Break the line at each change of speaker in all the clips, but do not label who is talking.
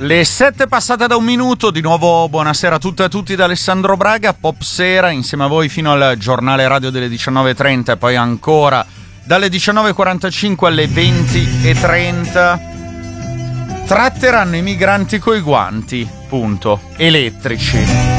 Le 7 passate da un minuto, di nuovo buonasera a tutte e a tutti da Alessandro Braga, Pop Sera, insieme a voi fino al giornale radio delle 19.30 e poi ancora dalle 19.45 alle 20.30. Tratteranno i migranti coi guanti, punto, elettrici.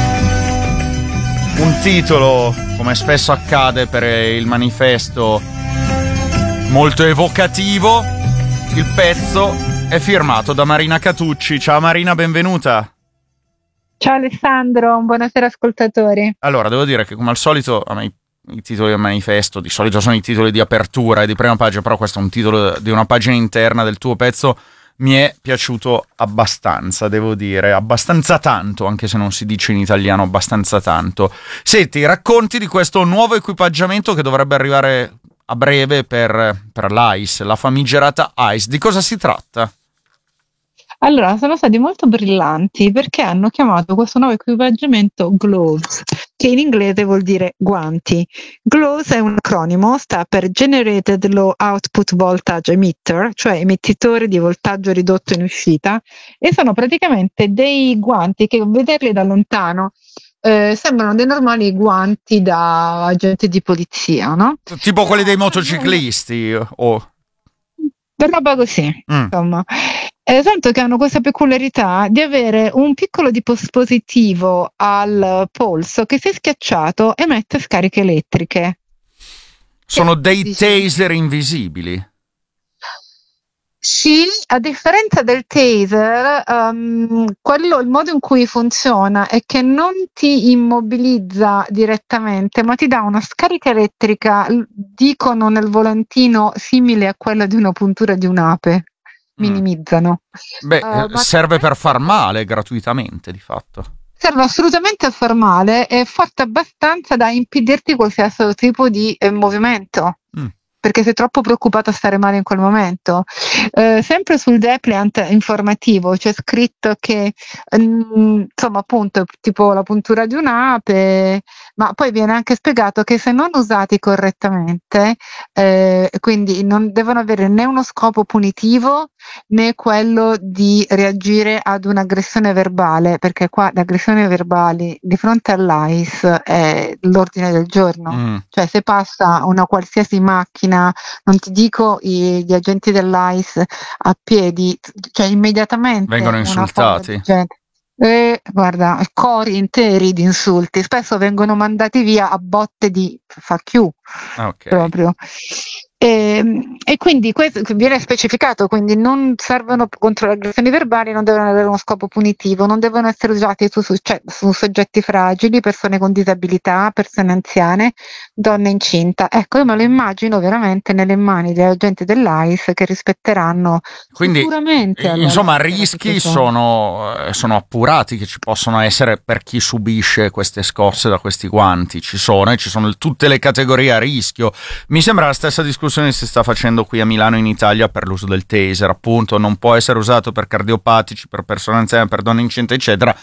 Un titolo, come spesso accade per il manifesto, molto evocativo. Il pezzo è firmato da Marina Catucci. Ciao Marina, benvenuta.
Ciao Alessandro, buonasera ascoltatori.
Allora, devo dire che come al solito a me i titoli del manifesto di solito sono i titoli di apertura e di prima pagina, però questo è un titolo di una pagina interna del tuo pezzo. Mi è piaciuto abbastanza, devo dire, abbastanza tanto, anche se non si dice in italiano abbastanza tanto. Senti, racconti di questo nuovo equipaggiamento che dovrebbe arrivare a breve per l'ICE, la famigerata ICE. Di cosa si tratta?
Allora, sono stati molto brillanti perché hanno chiamato questo nuovo equipaggiamento Gloves, che in inglese vuol dire guanti. Gloves è un acronimo, sta per Generated Low Output Voltage Emitter, cioè emettitore di voltaggio ridotto in uscita, e sono praticamente dei guanti che, vederli da lontano, sembrano dei normali guanti da agente di polizia, no?
Tipo quelli dei motociclisti o...
roba così, insomma. Tanto che hanno questa peculiarità di avere un piccolo dispositivo al polso che, se schiacciato, emette scariche elettriche.
Sono dei taser invisibili.
Sì, a differenza del taser, il modo in cui funziona è che non ti immobilizza direttamente, ma ti dà una scarica elettrica, dicono nel volantino, simile a quella di una puntura di un'ape. Minimizzano.
Serve per far male gratuitamente, di fatto.
Serve assolutamente a far male, è forte abbastanza da impedirti qualsiasi tipo di movimento. Perché sei troppo preoccupato a stare male in quel momento. Sempre sul depliant informativo c'è scritto che insomma, appunto, tipo la puntura di un'ape, ma poi viene anche spiegato che se non usati correttamente, quindi non devono avere né uno scopo punitivo né quello di reagire ad un'aggressione verbale, perché qua le aggressioni verbali di fronte all'ICE è l'ordine del giorno. Cioè, se passa una qualsiasi macchina, non ti dico gli agenti dell'ICE a piedi, cioè immediatamente
vengono insultati.
Guarda, cori interi di insulti, spesso vengono mandati via a botte di fuck you, proprio. E quindi questo viene specificato, quindi non servono contro le aggressioni verbali, non devono avere uno scopo punitivo, non devono essere usati su soggetti fragili, persone con disabilità, persone anziane, donne incinta. Ecco, io me lo immagino veramente nelle mani degli agenti dell'ICE che rispetteranto sicuramente.
Insomma, rischi sono appurati che ci possono essere per chi subisce queste scosse da questi guanti. Ci sono tutte le categorie a rischio. Mi sembra la stessa discussione si sta facendo qui a Milano, in Italia, per l'uso del taser. Appunto, non può essere usato per cardiopatici, per persone anziane, per donne incinte, eccetera.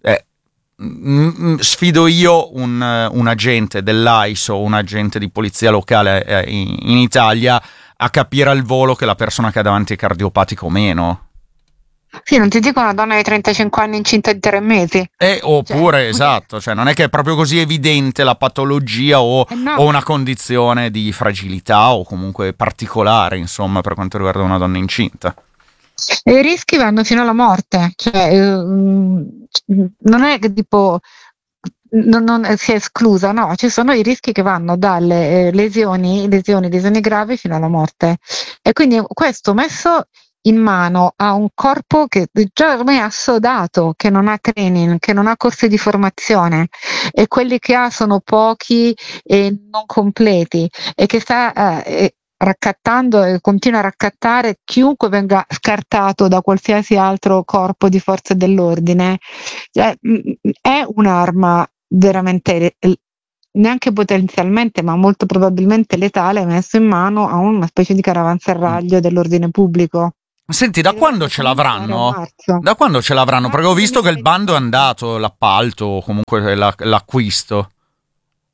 Sfido io un agente dell'ICE o un agente di polizia locale in Italia a capire al volo che la persona che ha davanti è cardiopatica o meno.
Sì, non ti dico una donna di 35 anni incinta di 3 mesi.
Oppure, esatto, cioè non è che è proprio così evidente la patologia o una condizione di fragilità o comunque particolare, insomma, per quanto riguarda una donna incinta.
E i rischi vanno fino alla morte, cioè non è che tipo non si è esclusa, no, ci sono i rischi che vanno dalle lesioni gravi fino alla morte. E quindi questo messo in mano a un corpo che già ormai è assodato, che non ha training, che non ha corsi di formazione, e quelli che ha sono pochi e non completi, e che sta raccattando e continua a raccattare chiunque venga scartato da qualsiasi altro corpo di forze dell'ordine. È un'arma veramente neanche potenzialmente, ma molto probabilmente letale, messo in mano a una specie di caravanserraglio dell'ordine pubblico.
Senti, da quando ce l'avranno? Da quando ce l'avranno? Perché ho visto che il bando è andato, l'appalto o comunque l'acquisto.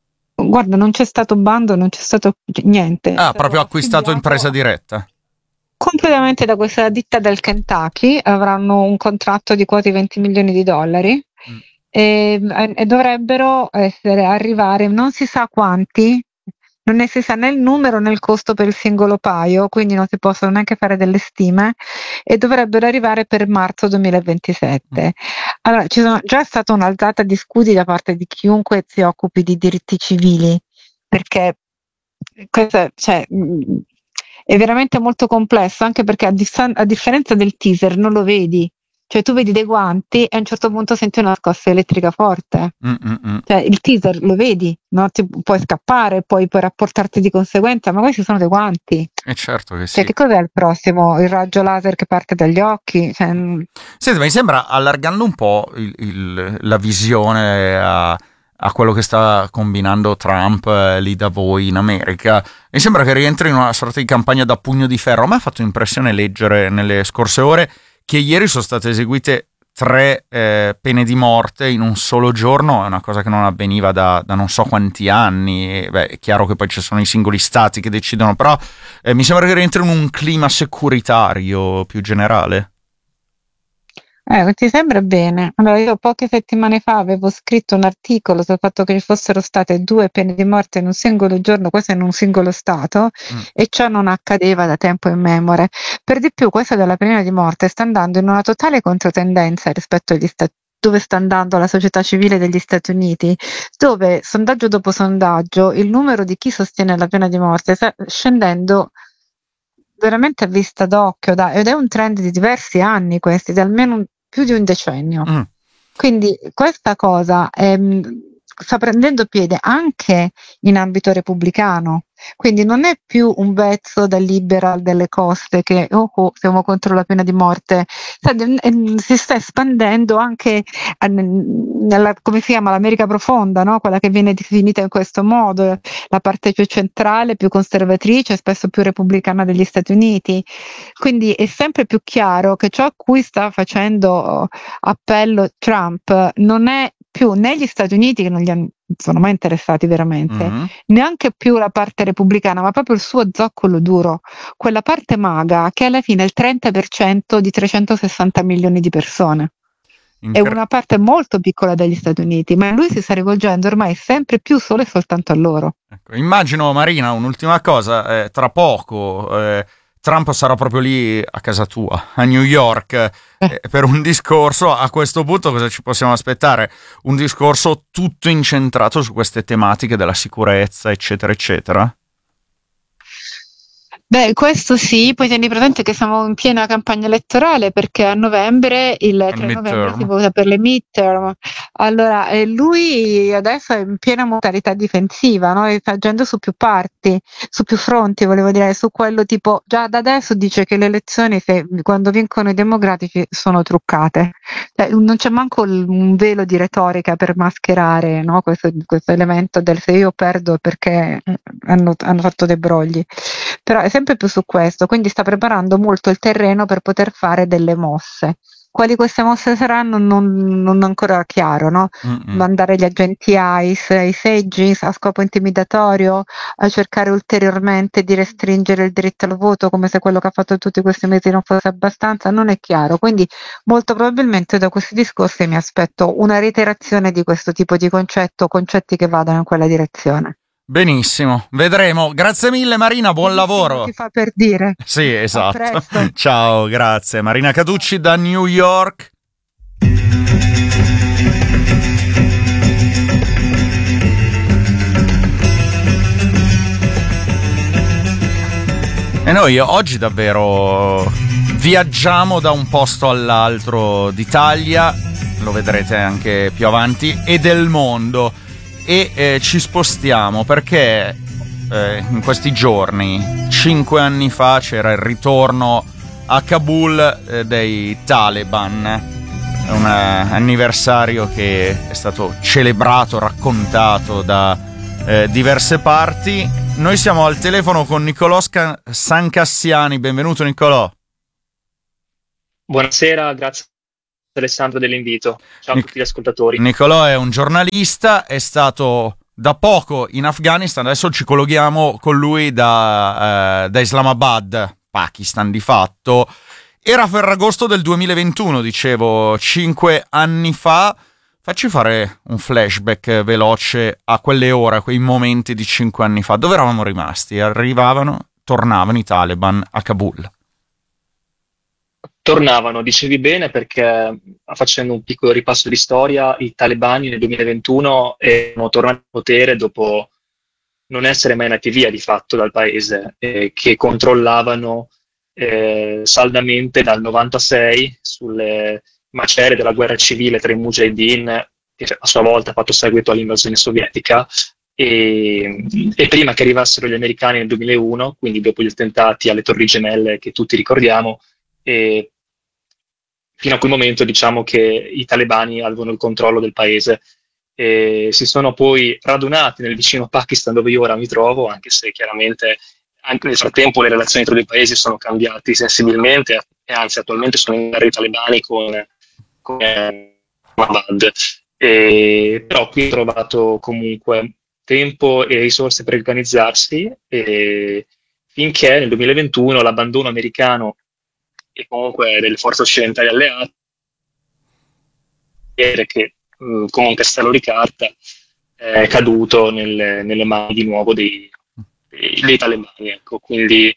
Guarda, non c'è stato bando, non c'è stato niente.
Proprio acquistato in presa diretta?
completamente da questa ditta del Kentucky, avranno un contratto di quasi 20 milioni di dollari
Mm.
e dovrebbero arrivare, non si sa quanti, non ne si sa né il numero né il costo per il singolo paio, quindi non si possono neanche fare delle stime, e dovrebbero arrivare per marzo 2027. Allora, già stata un'alzata di scudi da parte di chiunque si occupi di diritti civili, perché questo, cioè, è veramente molto complesso, anche perché a differenza del teaser non lo vedi, cioè tu vedi dei guanti e a un certo punto senti una scossa elettrica forte. Cioè il teaser lo vedi, no? Puoi scappare, puoi rapportarti di conseguenza, ma questi sono dei guanti.
E certo che
Cioè,
sì.
che cos'è il prossimo? Il raggio laser che parte dagli occhi? Cioè,
Senti, mi sembra, allargando un po' la visione a quello che sta combinando Trump lì da voi in America, mi sembra che rientri in una sorta di campagna da pugno di ferro. A me ha fatto impressione leggere nelle scorse ore che ieri sono state eseguite 3 pene di morte in un solo giorno. È una cosa che non avveniva da non so quanti anni. Beh, è chiaro che poi ci sono i singoli stati che decidono, però mi sembra che rientri in un clima securitario più generale.
ti sembra bene? Allora, io poche settimane fa avevo scritto un articolo sul fatto che ci fossero state 2 pene di morte in un singolo giorno, questo in un singolo stato,
Mm.
e ciò non accadeva da tempo immemore. Per di più, questa della pena di morte sta andando in una totale controtendenza rispetto agli Stati dove sta andando la società civile degli Stati Uniti, dove sondaggio dopo sondaggio il numero di chi sostiene la pena di morte sta scendendo veramente a vista d'occhio, ed è un trend di diversi anni questi, di almeno più di un decennio.
Mm.
Quindi questa cosa sta prendendo piede anche in ambito repubblicano, quindi non è più un vezzo da liberal delle coste che siamo contro la pena di morte, si sta espandendo anche nella, come si chiama, l'America profonda, no? Quella che viene definita in questo modo, la parte più centrale, più conservatrice, spesso più repubblicana degli Stati Uniti. Quindi è sempre più chiaro che ciò a cui sta facendo appello Trump non è più né gli Stati Uniti, che non sono mai interessati veramente,
Mm.
neanche più la parte repubblicana, ma proprio il suo zoccolo duro, quella parte maga che alla fine è il 30% di 360 milioni di persone. È
Inter-
una parte molto piccola degli Stati Uniti, ma lui si sta rivolgendo ormai sempre più solo e soltanto a loro.
ecco, immagino, Marina, un'ultima cosa, tra poco Trump sarà proprio lì a casa tua, a New York, per un discorso. A questo punto cosa ci possiamo aspettare? Un discorso tutto incentrato su queste tematiche della sicurezza, eccetera, eccetera?
Beh, questo sì, poi tieni presente che siamo in piena campagna elettorale perché a novembre, il
Il
3 novembre si
midterm.
vota per le midterm. Allora, lui adesso è in piena modalità difensiva, no? E sta agendo su più parti, su più fronti, volevo dire, su quello tipo, già da adesso dice che le elezioni, quando vincono i democratici, sono truccate. Cioè, non c'è manco un velo di retorica per mascherare, no? Questo elemento del se io perdo è perché hanno fatto dei brogli. Però è sempre più su questo, quindi sta preparando molto il terreno per poter fare delle mosse. Quali queste mosse saranno non è ancora chiaro, no?
Mm-mm.
Mandare gli agenti ICE, i seggi a scopo intimidatorio, a cercare ulteriormente di restringere il diritto al voto, come se quello che ha fatto tutti questi mesi non fosse abbastanza, non è chiaro. Quindi molto probabilmente da questi discorsi mi aspetto una reiterazione di questo tipo di concetti che vadano in quella direzione.
Benissimo, vedremo. Grazie mille, Marina, buon
Benissimo, si
lavoro.
fa per dire.
Sì,
A
esatto.
presto.
Ciao, grazie. Marina Caducci da New York. E noi oggi davvero viaggiamo da un posto all'altro d'Italia, lo vedrete anche più avanti, e del mondo. E ci spostiamo perché in questi giorni, 5 anni fa, c'era il ritorno a Kabul dei Taliban. È un anniversario che è stato celebrato, raccontato da diverse parti. Noi siamo al telefono con Nicolò Sancassiani. Benvenuto, Nicolò.
Buonasera, grazie Alessandro dell'invito. Ciao a tutti gli ascoltatori.
Nicolò è un giornalista, è stato da poco in Afghanistan, adesso ci colleghiamo con lui da Islamabad, Pakistan di fatto. Era Ferragosto del 2021, dicevo, 5 anni fa. Facci fare un flashback veloce a quelle ore, a quei momenti di 5 anni fa. Dove eravamo rimasti? Tornavano i Taliban a Kabul.
Tornavano, dicevi bene, perché facendo un piccolo ripasso di storia, i talebani nel 2021 erano tornati al potere dopo non essere mai andati via di fatto dal paese, che controllavano saldamente dal 96 sulle macerie della guerra civile tra i Mujahideen, che a sua volta ha fatto seguito all'invasione sovietica, e prima che arrivassero gli americani nel 2001, quindi dopo gli attentati alle Torri Gemelle che tutti ricordiamo, e fino a quel momento diciamo che i talebani avevano il controllo del paese. E si sono poi radunati nel vicino Pakistan, dove io ora mi trovo, anche se chiaramente anche nel frattempo le relazioni tra i due paesi sono cambiate sensibilmente, e anzi attualmente sono in guerra i talebani con Islamabad. Però qui ho trovato comunque tempo e risorse per organizzarsi, finché nel 2021 l'abbandono americano e comunque delle forze occidentali alleate, che comunque castello di carta, è caduto nelle mani di nuovo dei talebani. Ecco. Quindi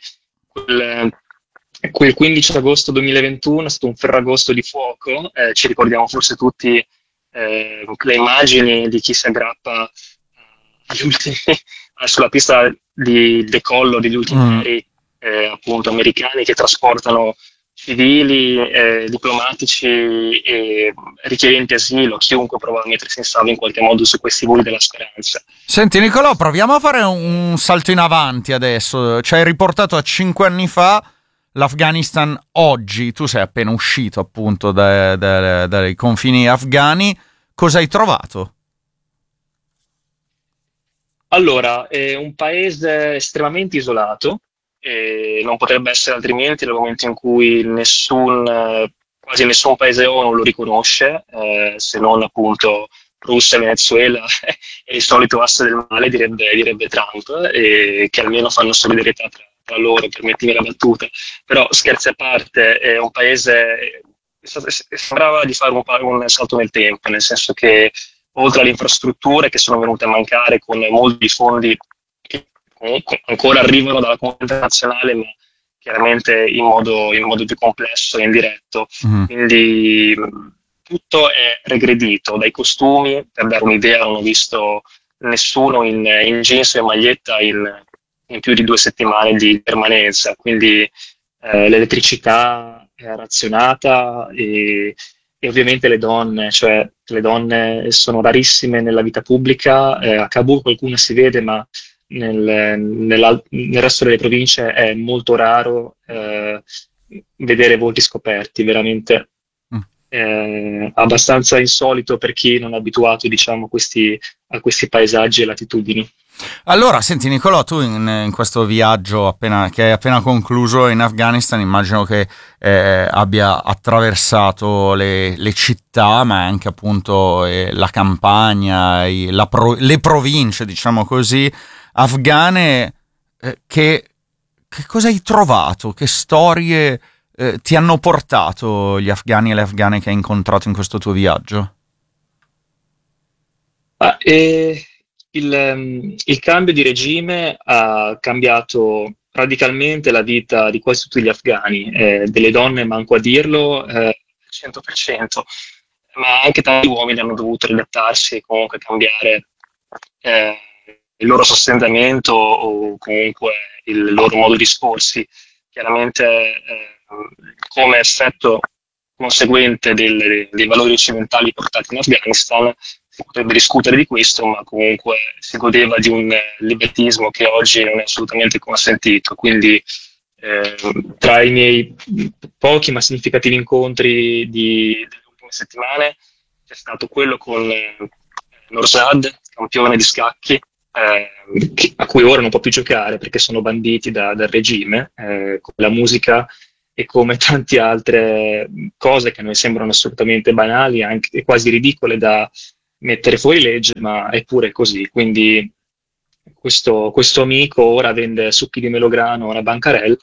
quel 15 agosto 2021 è stato un ferragosto di fuoco. Ci ricordiamo forse tutti le immagini di chi si aggrappa sulla pista di decollo degli ultimi aerei appunto americani che trasportano civili, diplomatici e richiedenti asilo, chiunque prova a mettersi in salvo in qualche modo su questi voli della speranza.
Senti Nicolò, proviamo a fare un salto in avanti adesso. Ci hai riportato a 5 anni fa, l'Afghanistan oggi. Tu sei appena uscito appunto dai confini afghani. Cosa hai trovato?
Allora, è un paese estremamente isolato, non potrebbe essere altrimenti nel momento in cui quasi nessun paese ONU lo riconosce, se non appunto Russia, Venezuela e il solito asse del male, direbbe Trump, che almeno fanno solidarietà tra loro, permettimi la battuta. Però scherzi a parte, è un paese, sembrava di fare un salto nel tempo, nel senso che oltre alle infrastrutture che sono venute a mancare con molti fondi che comunque ancora arrivano dalla comunità internazionale, ma chiaramente in modo più complesso e indiretto. Quindi tutto è regredito, dai costumi, per dare un'idea, non ho visto nessuno in jeans e maglietta in più di 2 settimane di permanenza, quindi l'elettricità è razionata e ovviamente le donne sono rarissime nella vita pubblica. A Kabul qualcuna si vede, ma nel resto delle province è molto raro vedere volti scoperti, veramente abbastanza insolito per chi non è abituato, diciamo, a questi paesaggi e latitudini.
Allora, senti Nicolò, tu in questo viaggio che hai appena concluso in Afghanistan, immagino che abbia attraversato le città, ma anche appunto la campagna, le province, diciamo così, afghane. Che cosa hai trovato? Che storie ti hanno portato gli afghani e le afghane che hai incontrato in questo tuo viaggio?
Il cambio di regime ha cambiato radicalmente la vita di quasi tutti gli afghani, delle donne manco a dirlo, 100%, ma anche tanti uomini hanno dovuto riadattarsi e comunque cambiare il loro sostentamento o comunque il loro modo di esporsi. Chiaramente come effetto conseguente dei valori occidentali portati in Afghanistan si potrebbe discutere di questo, ma comunque si godeva di un libertismo che oggi non è assolutamente consentito. Quindi tra i miei pochi ma significativi incontri delle ultime settimane c'è stato quello con Norzad, campione di scacchi, a cui ora non può più giocare perché sono banditi dal regime, con la musica e come tante altre cose che a noi sembrano assolutamente banali, anche quasi ridicole da mettere fuori legge, ma è pure così. Quindi questo amico ora vende succhi di melograno a una bancarella,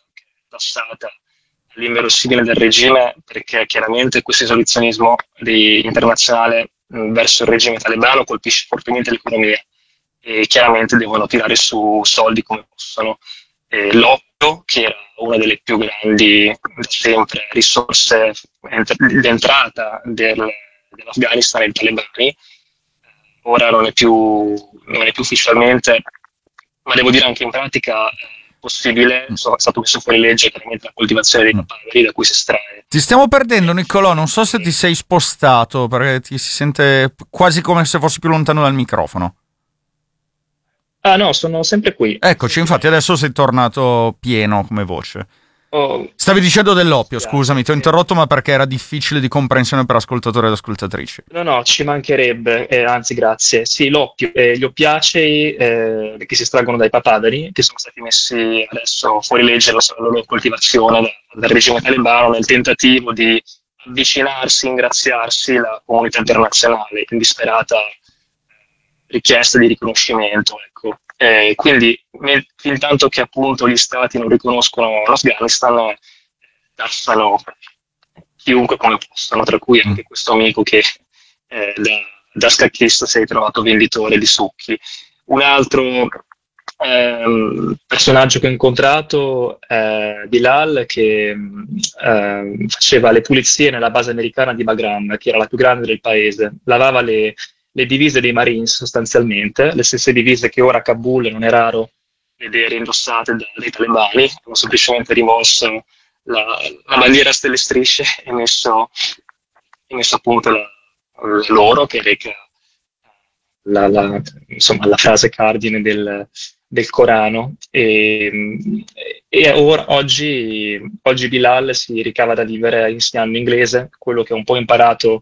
tassata all'inverosimile del regime, perché chiaramente questo isolazionismo internazionale verso il regime talebano colpisce fortemente l'economia e chiaramente devono tirare su soldi come possono. L'oppio, che era una delle più grandi da sempre risorse d'entrata dell'Afghanistan e dei talebani, ora non è più ufficialmente, ma devo dire anche in pratica possibile, è stato messo fuori legge chiaramente la coltivazione dei papaveri da cui si estrae.
Ti stiamo perdendo, Niccolò, non so se ti sei spostato, perché ti si sente quasi come se fossi più lontano dal microfono.
Ah no, sono sempre qui.
Eccoci, infatti adesso sei tornato pieno come voce.
Oh,
Stavi dicendo dell'oppio,
grazie,
scusami, ti ho
sì.
interrotto, ma perché era difficile di comprensione per ascoltatori ed ascoltatrici.
No, ci mancherebbe, anzi grazie. Sì, l'oppio, gli oppiacei che si estraggono dai papaveri, che sono stati messi adesso fuori legge la loro coltivazione dal regime talebano nel tentativo di avvicinarsi, ingraziarsi la comunità internazionale in disperata richiesta di riconoscimento. Ecco. Quindi, fin tanto che appunto gli stati non riconoscono l'Afghanistan, tassano chiunque come possono, tra cui anche questo amico che da scacchista si è ritrovato venditore di succhi. Un altro personaggio che ho incontrato è Bilal, che faceva le pulizie nella base americana di Bagram, che era la più grande del paese. Lavava le divise dei Marines sostanzialmente, le stesse divise che ora a Kabul non è raro vedere indossate dai talebani, hanno semplicemente rimosso la bandiera a stelle e strisce e messo appunto l'oro che reca insomma, la frase cardine del Corano. E oggi Bilal si ricava da vivere insegnando inglese, quello che ho un po' imparato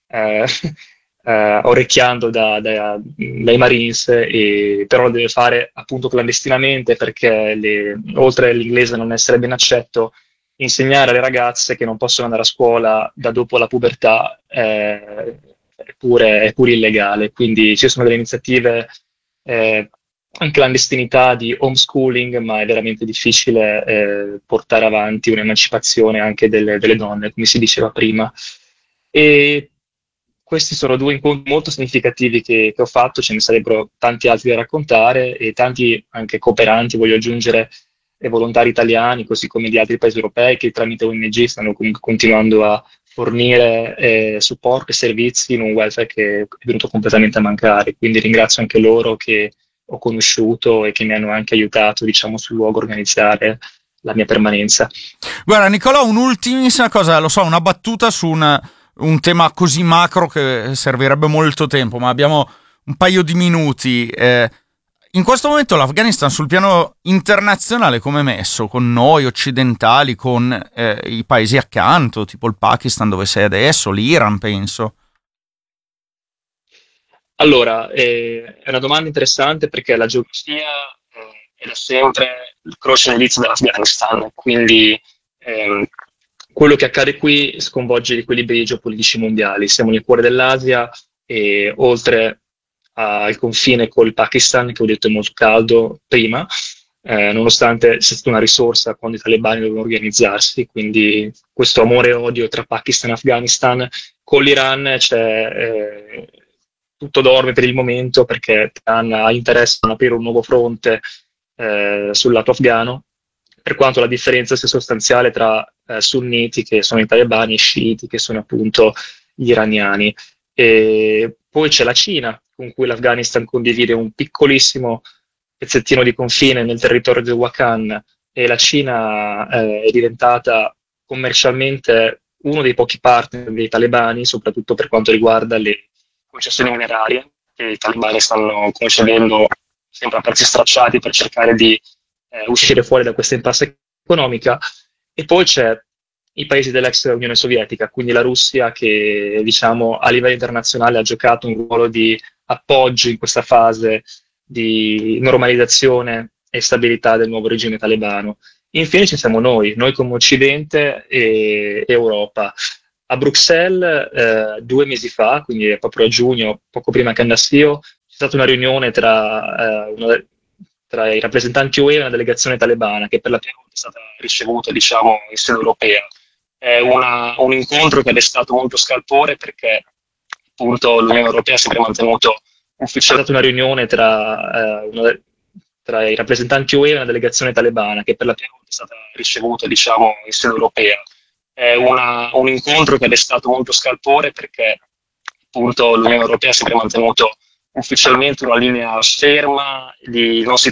orecchiando dai Marines, però lo deve fare appunto clandestinamente perché oltre all'inglese non essere ben accetto, insegnare alle ragazze che non possono andare a scuola da dopo la pubertà è pure illegale. Quindi ci sono delle iniziative in clandestinità di homeschooling, ma è veramente difficile portare avanti un'emancipazione anche delle donne, come si diceva prima. E questi sono due incontri molto significativi che ho fatto, ce ne sarebbero tanti altri da raccontare e tanti anche cooperanti, voglio aggiungere, e volontari italiani, così come di altri paesi europei che tramite ONG stanno comunque continuando a fornire supporto e servizi in un welfare che è venuto completamente a mancare. Quindi ringrazio anche loro che ho conosciuto e che mi hanno anche aiutato, diciamo, sul luogo a organizzare la mia permanenza.
Guarda, Nicolò, un'ultimissima cosa, lo so, una battuta su un tema così macro che servirebbe molto tempo, ma abbiamo un paio di minuti. In questo momento l'Afghanistan sul piano internazionale come è messo? Con noi occidentali, con i paesi accanto, tipo il Pakistan dove sei adesso, l'Iran penso?
Allora, è una domanda interessante perché la geografia è da sempre il croce nell'inizio dell'Afghanistan, quindi quello che accade qui sconvolge gli equilibri geopolitici mondiali. Siamo nel cuore dell'Asia e oltre al confine col Pakistan, che ho detto è molto caldo prima, nonostante sia stata una risorsa quando i talebani dovevano organizzarsi, quindi questo amore e odio tra Pakistan e Afghanistan. Con l'Iran tutto dorme per il momento perché Teheran ha interesse a aprire un nuovo fronte sul lato afghano, per quanto la differenza sia sostanziale tra sunniti, che sono i talebani, e sciiti, che sono appunto gli iraniani. E poi c'è la Cina, con cui l'Afghanistan condivide un piccolissimo pezzettino di confine nel territorio del Wakhan, e la Cina è diventata commercialmente uno dei pochi partner dei talebani, soprattutto per quanto riguarda le concessioni minerarie che i talebani stanno concedendo sempre a prezzi stracciati per cercare di uscire fuori da questa impasse economica. E poi c'è i paesi dell'ex Unione Sovietica, quindi la Russia, che diciamo a livello internazionale ha giocato un ruolo di appoggio in questa fase di normalizzazione e stabilità del nuovo regime talebano. Infine ci siamo noi come Occidente e Europa. A Bruxelles 2 mesi fa, quindi proprio a giugno, poco prima che andassi io, c'è stata una riunione tra tra i rappresentanti UE e una delegazione talebana che per la prima volta è stata ricevuta, diciamo, in sede europea. È un incontro che è stato molto scalpore perché appunto l'Unione Europea ha sempre mantenuto ufficialmente una riunione tra i rappresentanti UE e una delegazione talebana che per la prima volta è stata ricevuta, diciamo, in sede europea. È un incontro che è stato molto scalpore perché appunto l'Unione Europea ha sempre mantenuto ufficialmente una linea ferma di non si